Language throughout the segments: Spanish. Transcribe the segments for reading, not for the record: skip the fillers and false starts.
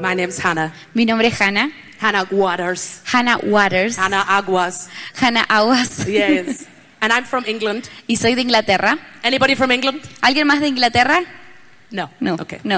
My name's Hannah. Mi nombre es Hannah. Hannah Waters. Hannah Waters. Hannah Aguas. Hannah Aguas. Yes. And I'm from England. Y soy de Inglaterra. Anybody from England? ¿Alguien más de Inglaterra? No. No. Okay. No.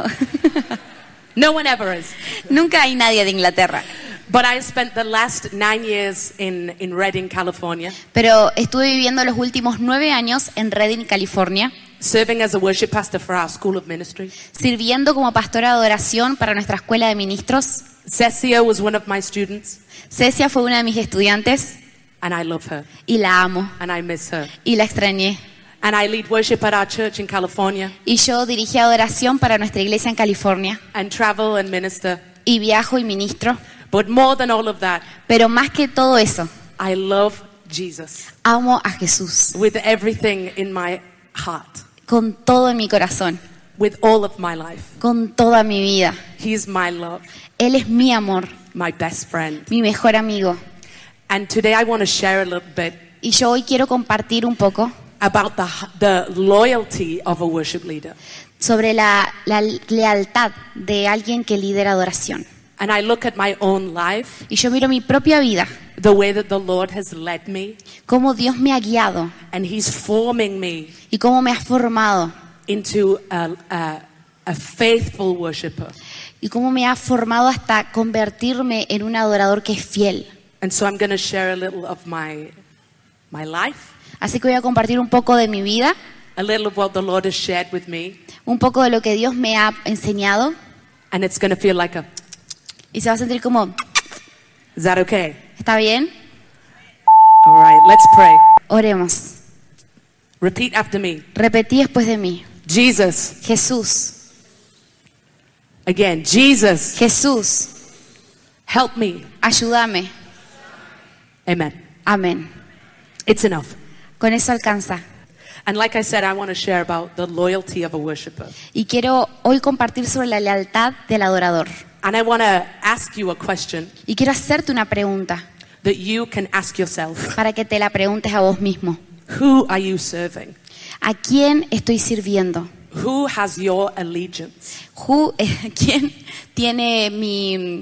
No one ever is. Nunca hay nadie de Inglaterra. But I spent the last 9 years in Redding, California, Pero estuve viviendo los últimos 9 años en Redding, California, serving as a worship pastor for our School of Ministry. sirviendo como pastora de adoración para nuestra escuela de ministros. Cecia was one of my students, Cecia fue una de mis estudiantes and I love her, y la amo and I miss her. y la extrañé. And I lead worship at our church in California, Y yo dirigí adoración para nuestra iglesia en California and travel and minister. y viajo y ministro. But more than all of that, Pero más que todo eso, I love Jesus amo a Jesús with everything in my heart, con todo en mi corazón, with all of my life. con toda mi vida. He's my love, Él es mi amor, my best friend. mi mejor amigo. And today I want to share a little bit Y yo hoy quiero compartir un poco about the loyalty of a worship leader. sobre la lealtad de alguien que lidera adoración. And I look at my own life, Y yo miro mi propia vida, the way that the Lord has led me, cómo Dios me ha guiado and He's forming me y cómo me ha formado into a faithful worshiper. y cómo me ha formado hasta convertirme en un adorador que es fiel. And so I'm going to share a little of my life, Así que voy a compartir un poco de mi vida, a little of what the Lord has shared with me, un poco de lo que Dios me ha enseñado and it's going to feel like y se va a sentir como, is that okay? ¿está bien? All right, let's pray. Oremos. Repeat after me. Repetí después de mí. Jesus. Jesús, Again, Jesus, Jesús, help me. ayúdame. Amen. Amén. It's enough. Con eso alcanza. And like I said, I want to share about the loyalty of a worshiper. Y quiero hoy compartir sobre la lealtad del adorador. And I want to ask you a question Y quiero hacerte una pregunta that you can ask yourself. para que te la preguntes a vos mismo. Who are you serving? ¿A quién estoy sirviendo? Who has your allegiance? ¿Quién tiene mi...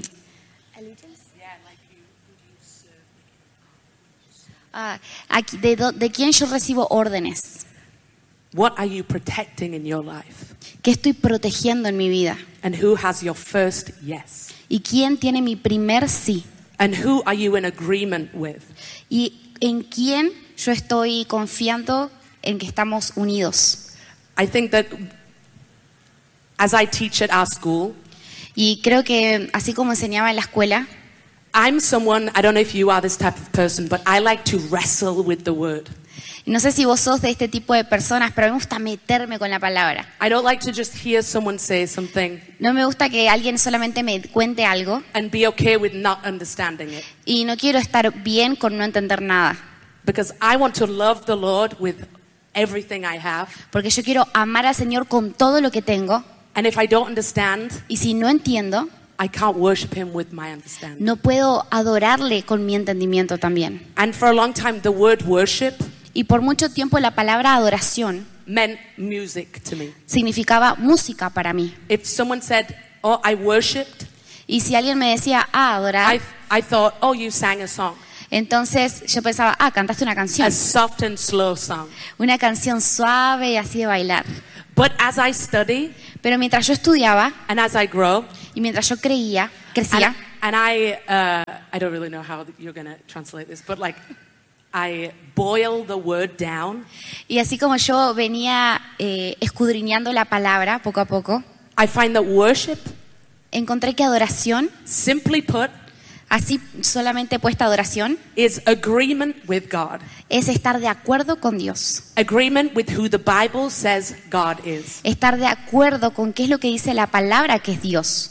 ¿De quién yo recibo órdenes? What are you protecting in your life? ¿Qué estoy protegiendo en mi vida? And who has your first yes? ¿Y quién tiene mi primer sí? And who are you in agreement with? ¿Y en quién yo estoy confiando en que estamos unidos? I think that as I teach at our school, Y creo que así como enseñaba en la escuela, I'm someone, I don't know if you are this type of person, but I like to wrestle with the word. no sé si vos sos de este tipo de personas, pero a mí me gusta meterme con la palabra. I don't like to just hear someone say something No me gusta que alguien solamente me cuente algo and be okay with not understanding it. y no quiero estar bien con no entender nada. Because I want to love the Lord with everything I have. Porque yo quiero amar al Señor con todo lo que tengo And if I don't understand, y si no entiendo, I can't worship Him with my understanding. no puedo adorarle con mi entendimiento también. And for a long time, the word worship Y por mucho tiempo la palabra adoración meant music to me. significaba música para mí. If someone said, oh, I worshipped, Y si alguien me decía, adorar, I thought, oh, you sang a song. entonces yo pensaba, cantaste una canción. A soft and slow song. Una canción suave y así de bailar. But as I study Pero mientras yo estudiaba and as I grow, y mientras yo crecía, and I don't really know how you're going to translate this, but like I boil the word down. y así como yo venía escudriñando la palabra poco a poco, I find that worship, encontré que adoración, simply put, así solamente puesta adoración, is agreement with God. es estar de acuerdo con Dios. Agreement with who the Bible says God is. Estar de acuerdo con qué es lo que dice la palabra que es Dios.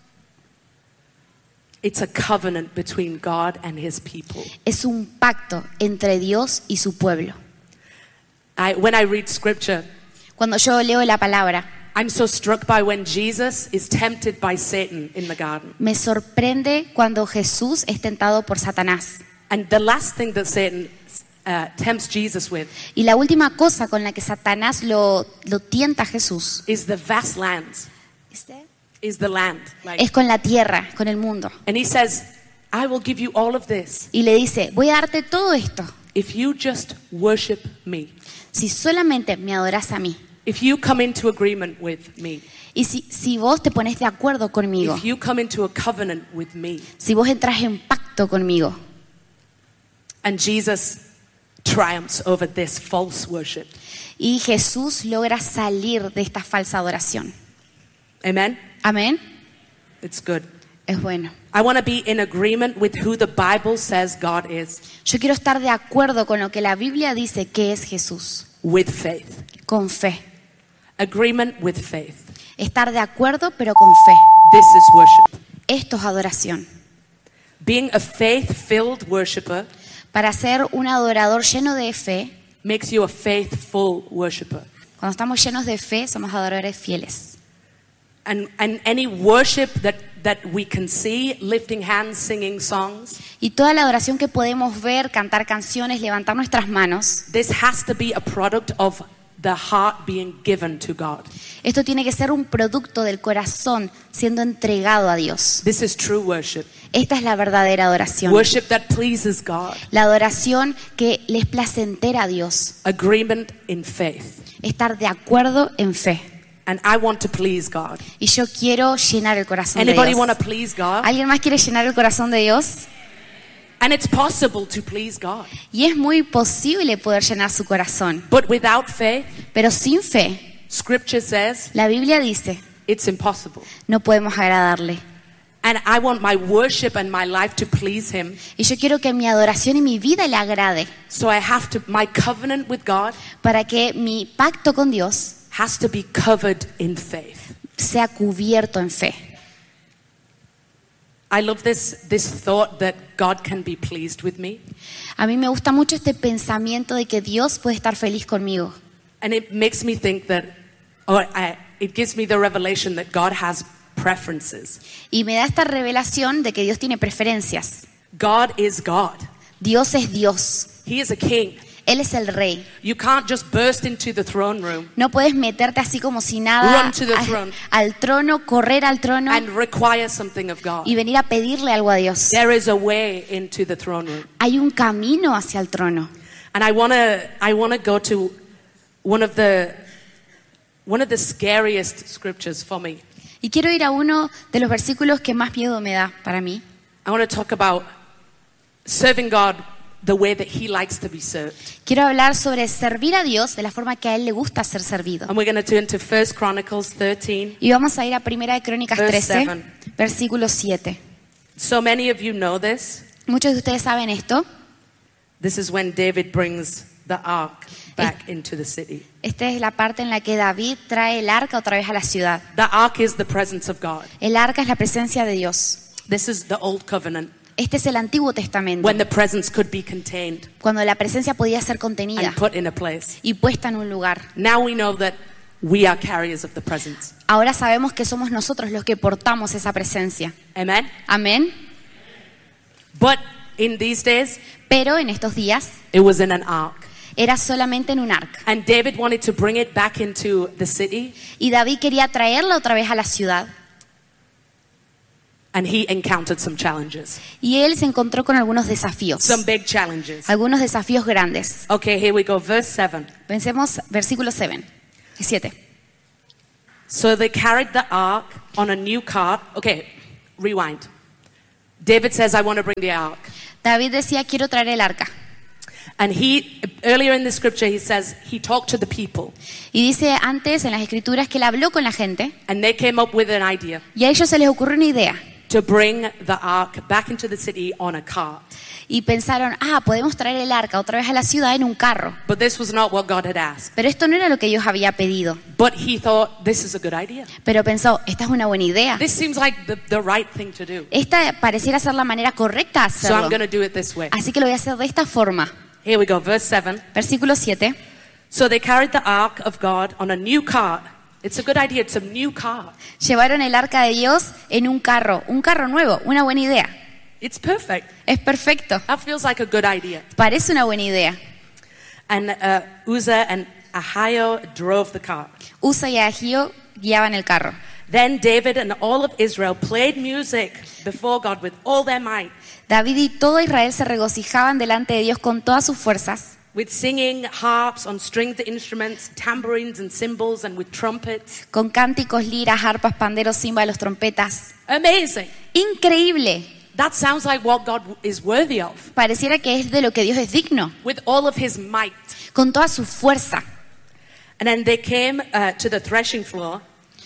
It's a covenant between God and His people. Es un pacto entre Dios y su pueblo. When I read scripture, Cuando yo leo la palabra, I'm so struck by when Jesus is tempted by Satan in the garden. me sorprende cuando Jesús es tentado por Satanás. And the last thing that Satan tempts Jesus with Y la última cosa con la que Satanás lo tienta a Jesús is the vast lands. is the land. es con la tierra, con el mundo. And he says, I will give you all of this Y le dice, voy a darte todo esto if you just worship me. si solamente me adoras a mí. If you come into agreement with me. Y si vos te pones de acuerdo conmigo, If you come into a covenant with me. si vos entras en pacto conmigo. And Jesus triumphs over this false worship. Y Jesús logra salir de esta falsa adoración. Amen? Amén. It's good. Es bueno. I want to be in agreement with who the Bible says God is Yo quiero estar de acuerdo con lo que la Biblia dice que es Jesús. with faith. Con fe. Agreement with faith. Estar de acuerdo pero con fe. This is worship. Esto es adoración. Being a faith-filled worshiper Para ser un adorador lleno de fe, makes you a faithful worshiper. cuando estamos llenos de fe, somos adoradores fieles. And any worship that we can see, lifting hands, singing songs, Y toda la adoración que podemos ver, cantar canciones, levantar nuestras manos, this has to be a product of the heart being given to God. esto tiene que ser un producto del corazón siendo entregado a Dios. This is true worship. Esta es la verdadera adoración. Worship that pleases God. La adoración que le es placentera a Dios. Agreement in faith. Estar de acuerdo en fe. And I want to please God. Y yo quiero llenar el corazón de Anybody Dios. want to please God? ¿Alguien más quiere llenar el corazón de Dios? And it's possible to please God. Y es muy posible poder llenar su corazón. But without faith, Pero sin fe, Scripture says la Biblia dice, it's impossible. no podemos agradarle. And I want my worship and my life to please Him. Y yo quiero que mi adoración y mi vida le agrade. So I have to, my covenant with God Para que mi pacto con Dios has to be covered in faith. sea cubierto en fe. I love this thought that God can be pleased with me. A mí me gusta mucho este pensamiento de que Dios puede estar feliz conmigo. And it makes me think that, it gives me the revelation that God has preferences. Y me da esta revelación de que Dios tiene preferencias. God is God. Dios es Dios. He is a king. Él es el rey. You can't just burst into the throne room No puedes meterte así como si nada Run to the throne. al trono, correr al trono and require something of God. y venir a pedirle algo a Dios. There is a way into the throne room. Hay un camino hacia el trono. And I want to go to one of the scariest scriptures for me. Y quiero ir a uno de los versículos que más miedo me da para mí. I want to talk about serving God the way that He likes to be served. Quiero hablar sobre servir a Dios de la forma que a Él le gusta ser servido. And we're going to turn to 1 Chronicles 13. Y vamos a ir a Primera de Crónicas Verse 13, 7. versículo 7. So many of you know this. Muchos de ustedes saben esto. This is when David brings the ark back into the city. Esta es la parte en la que David trae el arca otra vez a la ciudad. The ark is the presence of God. El arca es la presencia de Dios. This is the old covenant, Este es el Antiguo Testamento, when the presence could be contained cuando la presencia podía ser contenida and put in a place. y puesta en un lugar. Now we know that we are carriers of the presence. Ahora sabemos que somos nosotros los que portamos esa presencia. Amen? Amén. But in these days, Pero en estos días it was in an ark. era solamente en un arca. And David wanted to bring it back into the city, Y David quería traerla otra vez a la ciudad. and he encountered some challenges. Y él se encontró con algunos desafíos. Some big challenges. Algunos desafíos grandes. Okay, here we go. Verse 7. Pensemos versículo 7. So they carried the ark on a new cart. Okay, rewind. David says, I want to bring the ark. David decía, quiero traer el arca. And earlier in the scripture, he says he talked to the people. Y dice antes en las escrituras que él habló con la gente And they came up with an idea y a ellos se les ocurrió una idea. to bring the ark back into the city on a cart. Y pensaron, podemos traer el arca otra vez a la ciudad en un carro. But this was not what God had asked. Pero esto no era lo que Dios había pedido. But he thought, this is a good idea. Pero pensó, esta es una buena idea. This seems like the right thing to do. Esta pareciera ser la manera correcta de So I'm hacerlo. going to do it this way. Así que lo voy a hacer de esta forma. Here we go, verse 7. Versículo 7. So they carried the ark of God on a new cart. It's a good idea, it's a new cart. Llevaron el arca de Dios en un carro nuevo, una buena idea. It's perfect. Es perfecto. That feels like a good idea. Parece una buena idea. And Uzzah and Ahio drove the cart. Usa y Agio guiaban el carro. Then David and all of Israel played music before God with all their might, David y todo Israel se regocijaban delante de Dios con todas sus fuerzas, with singing, harps on stringed instruments, tambourines and cymbals, and with trumpets. con cánticos, liras, arpas, panderos, címbalos, trompetas. Amazing. Increíble. That sounds like what God is worthy of, Pareciera que es de lo que Dios es digno, with all of his might. con toda su fuerza. And then they came to the threshing floor.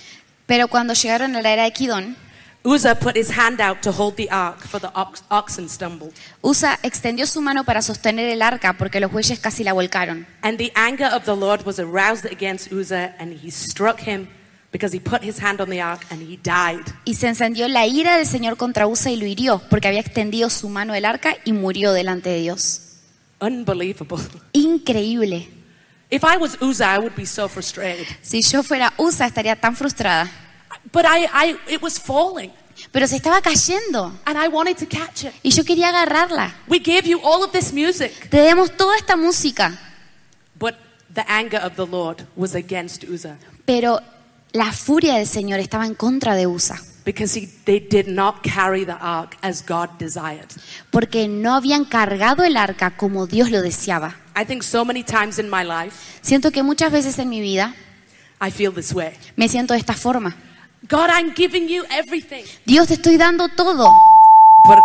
Pero cuando llegaron a la era de Kidón, Uzzah put his hand out to hold the ark, for the oxen stumbled. Usa extendió su mano para sostener el arca porque los bueyes casi la volcaron. And the anger of the Lord was aroused against Uzzah, and he struck him because he put his hand on the ark, and he died. Y se encendió la ira del Señor contra Usa y lo hirió porque había extendido su mano del arca y murió delante de Dios. Unbelievable. Increíble. If I was Uzzah, I would be so frustrated. Si yo fuera Usa estaría tan frustrada. But it was falling, Pero se estaba cayendo and I wanted to catch it. y yo quería agarrarla. We gave you all of this music, Te demos toda esta música. but the anger of the Lord was against Uzzah Pero la furia del Señor estaba en contra de Usa because they did not carry the ark as God desired. porque no habían cargado el arca como Dios lo deseaba. I think so many times in my life, Siento que muchas veces en mi vida I feel this way. me siento de esta forma. God, I'm giving you everything, Dios, te estoy dando todo, but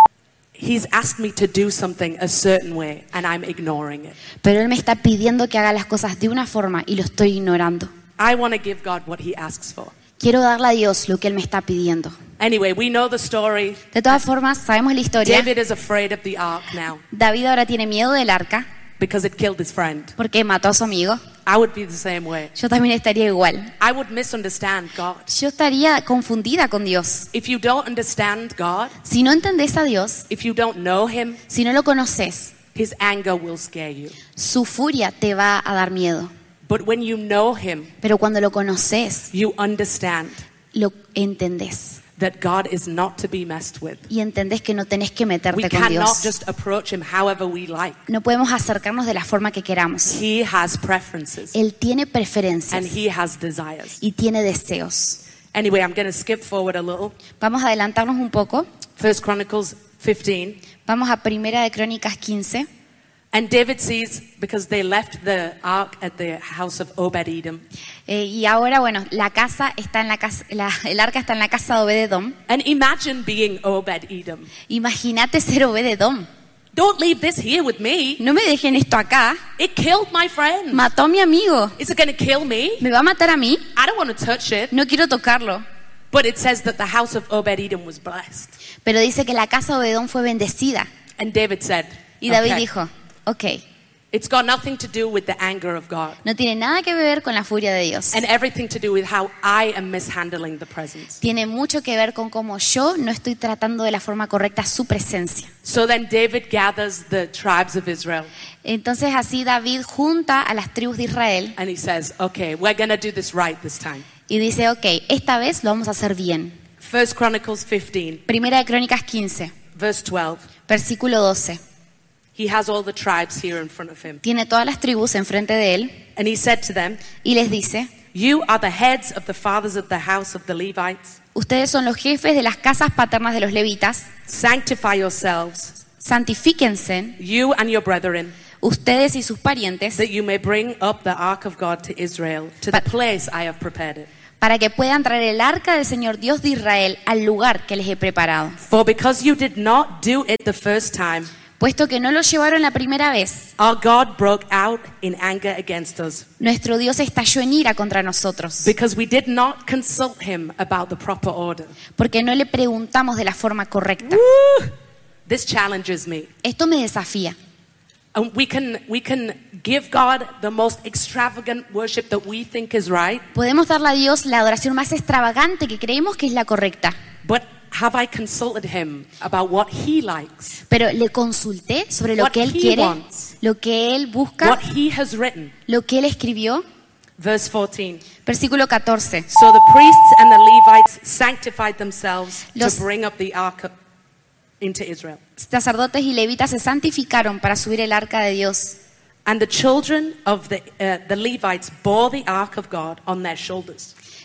He's asked me to do something a certain way, and I'm ignoring it. pero Él me está pidiendo que haga las cosas de una forma y lo estoy ignorando. I want to give God what He asks for. Quiero darle a Dios lo que Él me está pidiendo. Anyway, we know the story. De todas formas, sabemos la historia. David is afraid of the ark now David ahora tiene miedo del arca because it killed his friend. porque mató a su amigo. I would be the same way. Yo también estaría igual. I would misunderstand God. Yo estaría confundida con Dios. If you don't understand God, Si no entendés a Dios, if you don't know Him, si no lo conoces, His anger will scare you. su furia te va a dar miedo. But when you know Him, Pero cuando lo conoces, you understand lo entendés. that God is not to be messed with. Y entendés que no tenés que We meterte con cannot Dios. just approach Him however we like. No podemos acercarnos de la forma que queramos. He has preferences Él tiene and preferencias He has desires. y tiene deseos. Anyway, I'm going to skip forward a little. Vamos a adelantarnos un poco. 1 Chronicles 15. Vamos a Primera de Crónicas 15. And David sees, because they left the ark at the house of Obed-Edom. Y ahora, bueno, la casa está en la casa, el arca está en la casa de Obed-Edom. And imagine being Obed-Edom. Imagínate ser Obed-Edom. Don't leave this here with me. No me dejen esto acá. It killed my friend. Mató a mi amigo. Is it going to kill me? ¿Me va a matar a mí? I don't want to touch it. No quiero tocarlo. But it says that the house of Obed-Edom was blessed. Pero dice que la casa de Obed-Edom fue bendecida. And David said, Y David "Okay, dijo, ok, it's got nothing to do with the anger of God no tiene nada que ver con la furia de Dios. and everything to do with how I am mishandling the presence." Tiene mucho que ver con cómo yo no estoy tratando de la forma correcta su presencia. So then David gathers the tribes of Israel Entonces así David junta a las tribus de Israel and he says, "Okay, we're going to do this right this time." y dice, ok, esta vez lo vamos a hacer bien. 1 Chronicles 15, Primera de Crónicas 15, verse 12. versículo 12. He has all the tribes here in front of him. Tiene todas las tribus enfrente de él And he said to them, y les dice, "You are the heads of the fathers of the house of the Levites. ustedes son los jefes de las casas paternas de los levitas, Sanctify yourselves, santifíquense, you and your brethren, ustedes y sus parientes, that you may bring up the ark of God to Israel, to the place I have prepared it. para que puedan traer el arca del Señor Dios de Israel al lugar que les he preparado. For because you did not do it the first time, Puesto que no lo llevaron la primera vez, our God broke out in anger against us, nuestro Dios estalló en ira contra nosotros, because we did not consult him about the proper order." porque no le preguntamos de la forma correcta. Woo! This challenges me. Esto me desafía. And we can give God the most extravagant worship that we think is right, Podemos darle a Dios la adoración más extravagante que creemos que es la correcta, but have I consulted him about what he likes, pero le consulté sobre lo What que Él he quiere, wants. lo que Él busca, what he has written? lo que Él escribió. Verse 14. Versículo 14. So the priests and the Levites sanctified themselves Los- to bring up the ark into Israel. Sacerdotes y levitas se santificaron para subir el arca de Dios. And the children of the Levites bore the ark of God on their shoulders.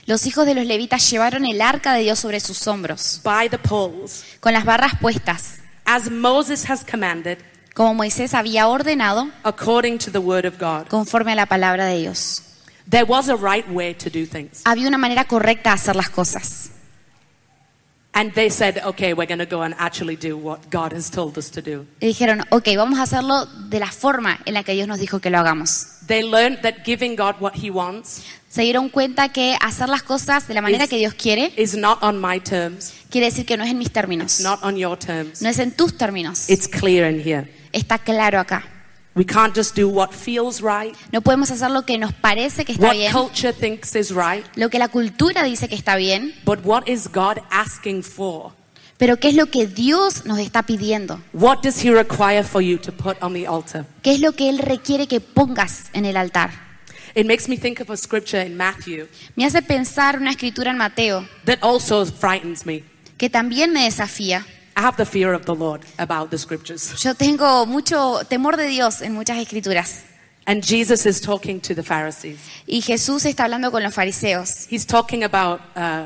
Los hijos de los levitas llevaron el arca de Dios sobre sus hombros, by the poles, con las barras puestas, as Moses has commanded, como Moisés había ordenado, according to the word of God. conforme a la palabra de Dios. There was a right way to do things. Había una manera correcta de hacer las cosas. And they said, okay, we're going to go and actually do what God has told us to do. Y dijeron, ok, vamos a hacerlo de la forma en la que Dios nos dijo que lo hagamos. They learned that giving God what he wants Se dieron cuenta que hacer las cosas de la manera que Dios quiere is not on my terms, quiere decir que no es en mis términos, not on your terms. no es en tus términos. It's clear in here. Está claro acá. We can't just do what feels right, No podemos hacer lo que nos parece que está what bien, culture thinks is right, lo que la cultura dice que está bien, but what is God asking for? pero ¿qué es lo que Dios nos está pidiendo? What does he require for you to put on the altar? ¿Qué es lo que Él requiere que pongas en el altar? It makes me think of a scripture in Matthew Me hace pensar una escritura en Mateo that also frightens me. que también me desafía. I have the fear of the Lord about the scriptures. Yo tengo mucho temor de Dios en muchas escrituras. And Jesus is talking to the Pharisees. Y Jesús está hablando con los fariseos. He's talking about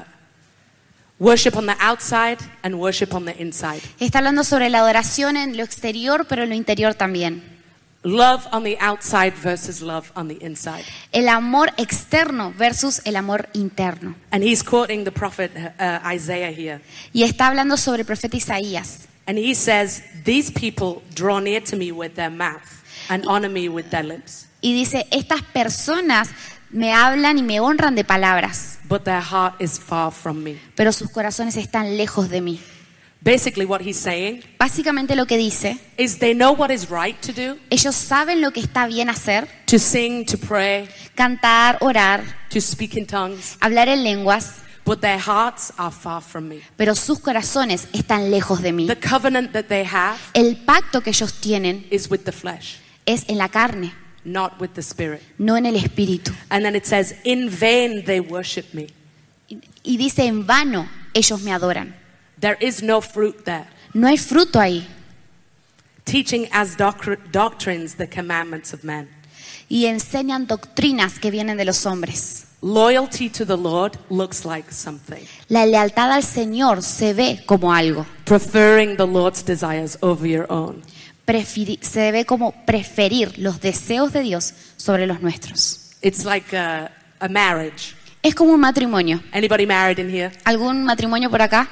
worship on the outside and worship on the inside. Está hablando sobre la adoración en lo exterior, pero en lo interior también. Love on the outside versus love on the inside. El amor externo versus el amor interno. And he's quoting the prophet Isaiah here. Y está hablando sobre el profeta Isaías. And he says, these people draw near to me with their mouth and honor me with their lips. Y dice, estas personas me hablan y me honran de palabras, But their heart is far from me. pero sus corazones están lejos de mí. Basically what he's saying Básicamente lo que dice, is they know what is right to do, ellos saben lo que está bien hacer, to sing, to pray, cantar, orar, to speak in tongues, hablar en lenguas, but their hearts are far from me. pero sus corazones están lejos de mí. The covenant that they have El pacto que ellos tienen is with the flesh, es en la carne, not with the spirit. no en el espíritu. And then it says, in vain they worship me. Y dice, en vano ellos me adoran. There is no fruit there. No hay fruto ahí. Teaching as doctrines the commandments of men. Y enseñan doctrinas que vienen de los hombres. Loyalty to the Lord looks like something. La lealtad al Señor se ve como algo. Preferring the Lord's desires over your own. Se ve como preferir los deseos de Dios sobre los nuestros. It's like a marriage. Es como un matrimonio. Anybody married in here? ¿Algún matrimonio por acá?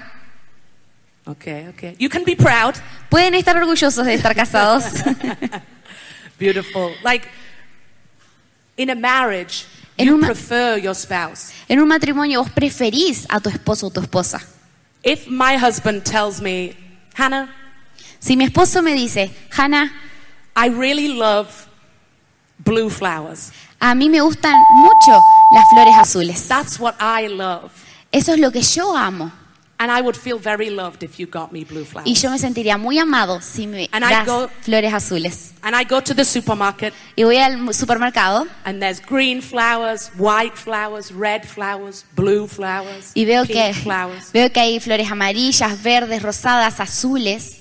Okay, okay. You can be proud. Pueden estar orgullosos de estar casados. Beautiful. Like in a marriage, En you un ma- prefer your spouse. En un matrimonio vos preferís a tu esposo o tu esposa. If my husband tells me, Hannah, Si mi esposo me dice, Hannah, I really love blue flowers. a mí me gustan mucho las flores azules. That's what I love. Eso es lo que yo amo. And I would feel very loved if you got me blue flowers. Y yo me sentiría muy amado si me And I das go- flores azules. And I go to the supermarket Y voy al supermercado and there's green flowers, white flowers, red flowers, blue flowers, y veo pink flowers. que hay flores amarillas, verdes, rosadas, azules.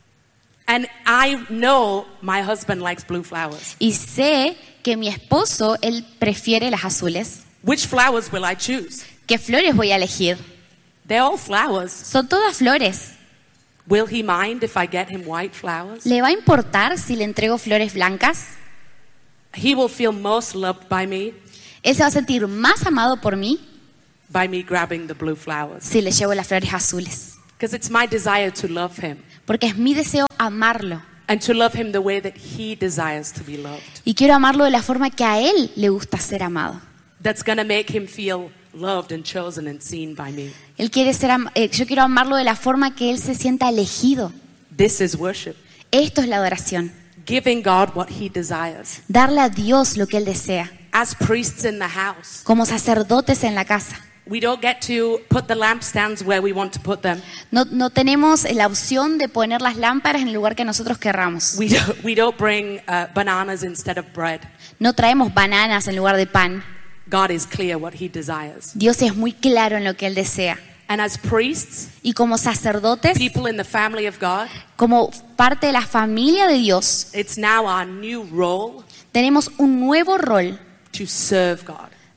And I know my husband likes blue flowers. Y sé que mi esposo, él prefiere las azules. Which flowers will I choose? ¿Qué flores voy a elegir? They're all flowers. Son todas flores. Will he mind if I get him white flowers? ¿Le va a importar si le entrego flores blancas? He will feel most loved by me Él se va a sentir más amado por mí by me grabbing the blue flowers. si le llevo las flores azules. Because it's my desire to love him Porque es mi deseo amarlo. and to love him the way that he desires to be loved. Y quiero amarlo de la forma que a él le gusta ser amado. That's going to make him feel loved and chosen and seen by me. Él quiere ser yo quiero amarlo de la forma que él se sienta elegido. This is worship. Esto es la adoración. Giving God what he desires. Darle a Dios lo que él desea. As priests in the house, Como sacerdotes en la casa. we don't get to put the lampstands where we want to put them. No tenemos la opción de poner las lámparas en el lugar que nosotros querramos. We don't bring bananas instead of bread. No traemos bananas en lugar de pan. God is clear what he desires. Dios es muy claro en lo que él desea. And as priests, Y como sacerdotes, people in the family of God, como parte de la familia de Dios, it's now our new role tenemos un nuevo rol to serve God.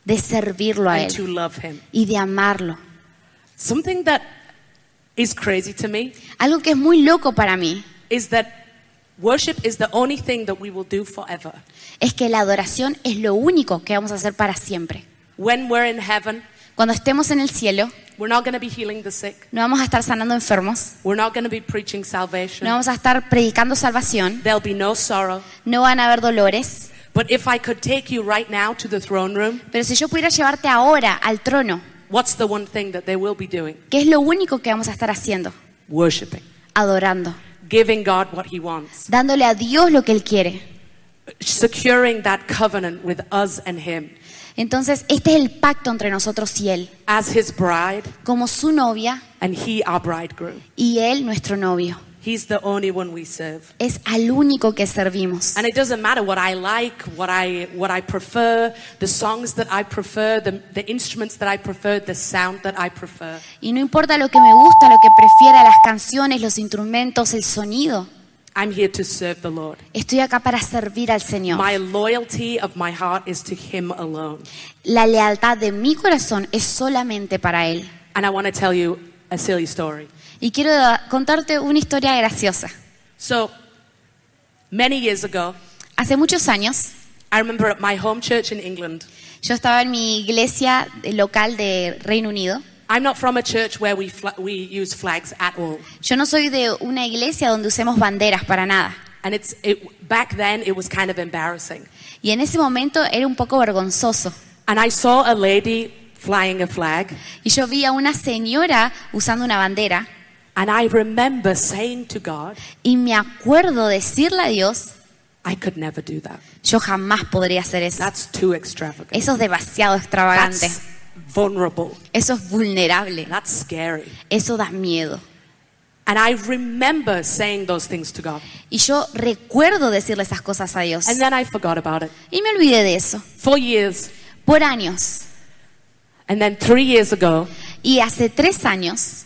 de servirlo a and to Él love him. y de amarlo. Something that is crazy to me Algo que es muy loco para mí is that worship is the only thing that we will do forever. es que la adoración es lo único que vamos a hacer para siempre. When we're in heaven, Cuando estemos en el cielo, we're not going to be healing the sick. no vamos a estar sanando enfermos, We're not going to be preaching salvation. no vamos a estar predicando salvación, There'll be no sorrow. no van a haber dolores. But if I could take you right now to the throne room, Pero si yo pudiera llevarte ahora al trono, what's the one thing that they will be doing? ¿qué es lo único que vamos a estar haciendo? Worshipping. Adorando, Giving God what he wants. dándole a Dios lo que Él quiere. Securing that covenant with us and him. Entonces, este es el pacto entre nosotros y Él, As his bride como su novia and he our bridegroom. y Él nuestro novio. He's the only one we serve. Es al único que servimos. And it doesn't matter what I like, what I prefer, the songs that I prefer, the instruments that I prefer, the sound that I prefer. Y no importa lo que me gusta, lo que prefiera, las canciones, los instrumentos, el sonido. I'm here to serve the Lord. Estoy acá para servir al Señor. My loyalty of my heart is to him alone. La lealtad de mi corazón es solamente para Él. And I want to tell you a silly story. Y quiero contarte una historia graciosa. So, many years ago, Hace muchos años, I remember at my home church in England. yo estaba en mi iglesia local de Reino Unido. I'm not from a church where we use flags at all. Yo no soy de una iglesia donde usemos banderas para nada. And back then it was kind of embarrassing. Y en ese momento era un poco vergonzoso. And I saw a lady flying a flag. Y yo vi a una señora usando una bandera. And I remember saying to God, Y me acuerdo decirle a Dios, I could never do that. yo jamás podría hacer eso. That's too extravagant. Eso es demasiado extravagante. That's vulnerable. Eso es vulnerable. That's scary. Eso da miedo. And I remember saying those things to God. Y yo recuerdo decirle esas cosas a Dios. And then I forgot about it. Y me olvidé de eso. 4 years. Por años. And then 3 years ago, Y hace 3 años,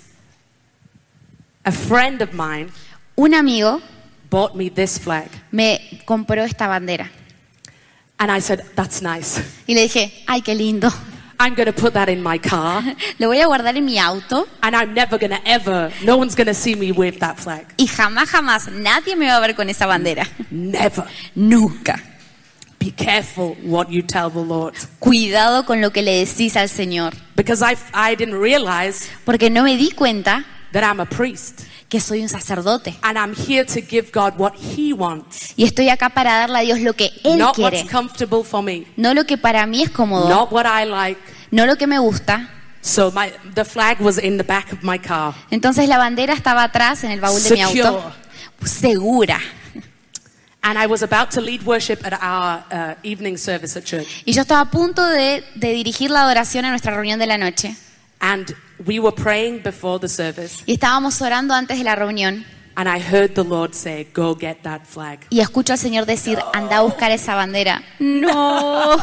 a friend of mine un amigo bought me this flag. me compró esta bandera. And I said, that's nice. Y le dije, ay, qué lindo. I'm going to put that in my car. Lo voy a guardar en mi auto And I'm never going to ever, no one's going to see me wave that flag. y jamás nadie me va a ver con esa bandera. Never. Nunca. Be careful what you tell the Lord. Cuidado con lo que le decís al Señor. Because I didn't realize Porque no me di cuenta that I'm a priest. que soy un sacerdote. And I'm here to give God what he wants. Y estoy acá para darle a Dios lo que Él Not quiere. what's comfortable for me. No lo que para mí es cómodo. Not what I like. No lo que me gusta. So the flag was in the back of my car. Entonces la bandera estaba atrás en el baúl de mi auto. Secure. Segura. And I was about to lead worship at our evening service at church. Y yo estaba a punto de dirigir la adoración a nuestra reunión de la noche. And we were praying before the service. Y estábamos orando antes de la reunión. And I heard the Lord say, go get that flag. Y escucho al Señor decir, anda a buscar esa bandera. No.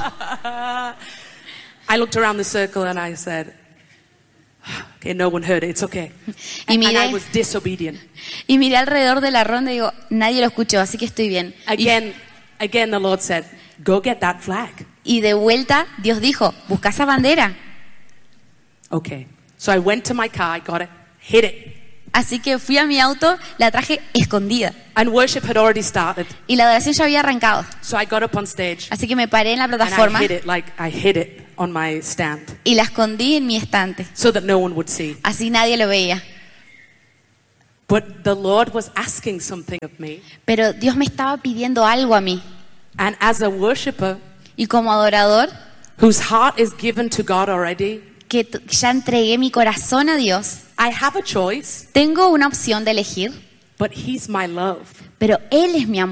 I looked around the circle and I said, okay, no one heard it, it's okay. Y And I miré, was disobedient. y miré alrededor de la ronda y digo, nadie lo escuchó, así que estoy bien. Again the Lord said, go get that flag. Y de vuelta, Dios dijo, busca esa bandera. Okay. So I went to my car, I got it, hid it. Así que fui a mi auto, la traje escondida. And worship had already started. Y la adoración ya había arrancado. So I got up on stage Así que me paré en la and plataforma I hid it on my stand y la escondí en mi estante. so that no one would see. Así nadie lo veía. But the Lord was asking something of me. Pero Dios me estaba pidiendo algo a mí. And as a worshiper Y como adorador, whose heart is given to God already, que ya entregué mi corazón a Dios, I have a choice, tengo una opción de elegir, but he's my love. pero Él es mi amor.